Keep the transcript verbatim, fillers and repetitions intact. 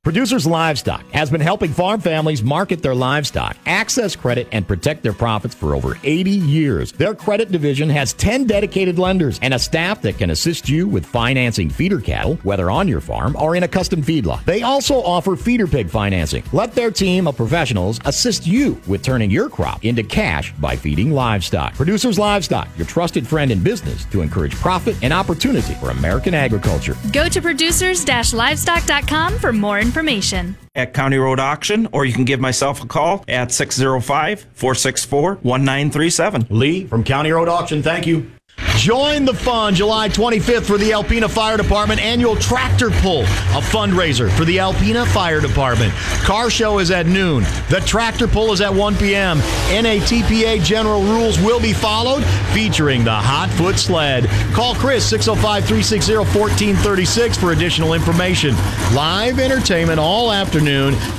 Producers Livestock has been helping farm families market their livestock, access credit, and protect their profits for over eighty years. Their credit division has ten dedicated lenders and a staff that can assist you with financing feeder cattle, whether on your farm or in a custom feedlot. They also offer feeder pig financing. Let their team of professionals assist you with turning your crop into cash by feeding livestock. Producers Livestock, your trusted friend in business to encourage profit and opportunity for American agriculture. Go to producers livestock dot com for more information. Information. At County Road Auction, or you can give myself a call at six oh five, four six four, one nine three seven. Lee from County Road Auction, thank you. Join the fun July twenty-fifth for the Alpena Fire Department annual tractor pull, a fundraiser for the Alpena Fire Department. Car show is at noon. The tractor pull is at one p.m. N A T P A general rules will be followed, featuring the Hot Foot Sled. Call Chris, six oh five, three six oh, one four three six for additional information. Live entertainment all afternoon.